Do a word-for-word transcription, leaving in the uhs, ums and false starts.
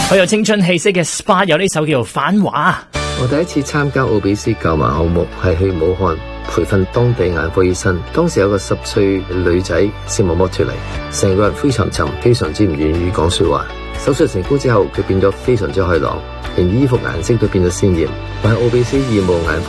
好有青春氣息嘅 S P A 有呢首叫做《繁華》。 我第一次參加奧比斯舊盲項目係去武漢培訓當地眼科醫生，當時有個十歲女仔視網膜脫離，成個人灰沉沉，非常之唔願意講說話。手術成功之後，佢變咗非常之開朗，連衣服顏色都變咗鮮艷。我係奧比斯義務眼